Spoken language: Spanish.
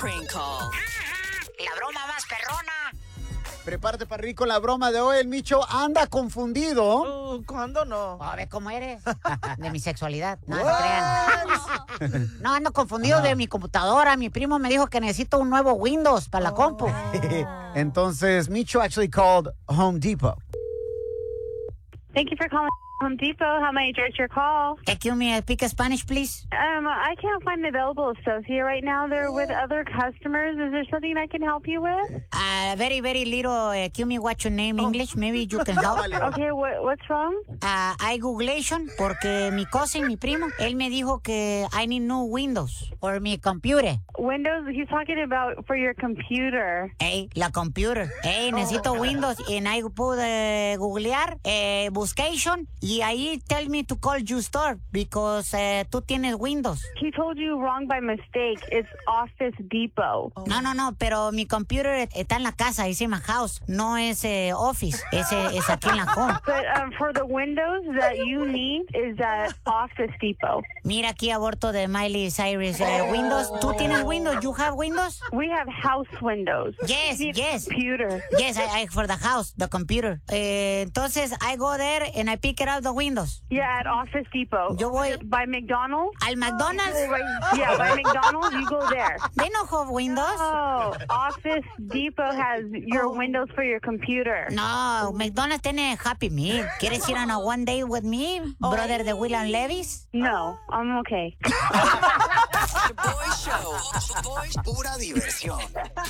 prank call. La broma más perrona. Prepárate para reír con la broma de hoy. El Micho anda confundido. ¿Cuándo no? A ver cómo eres. De mi sexualidad. No se crean. No, ando confundido de mi computadora. Mi primo me dijo que necesito un nuevo Windows para la compu. Entonces, Micho actually called Home Depot. Thank you for calling Home Depot. How may I direct your call? Excuse me, speak Spanish, please. I can't find an available associate right now. They're with other customers. Is there something I can help you with? Very, very little. Excuse me, what's your name, English? Maybe you can help. Okay, what's wrong? I Googlation porque mi cousin, mi primo, él me dijo que I need new Windows for mi computer. Windows, he's talking about for your computer. Hey, la computer. Hey, necesito Windows. And I pude googlear, buscation, y ahí tell me to call you store because tú tienes Windows. He told you wrong by mistake. It's Office Depot. No, pero mi computer está en la casa, es en my house. No es office, es aquí en la home. But for the Windows that you need is at Office Depot. Mira aquí aborto de Miley Cyrus. Windows, ¿tú tienes Windows? You have Windows? We have house windows. Yes. Computer. Yes, I for the house, the computer. Entonces, I go there and I pick it up the Windows. Yeah, at Office Depot. Yo voy by McDonald's. al McDonald's. Yeah, by McDonald's, you go there. They don't have Windows. Oh, Office Depot has your Windows for your computer. No, McDonald's tiene Happy Meal. ¿Quieres ir on a one day with me, brother de William Levis? No, I'm okay. The Boy Show. Pura diversión.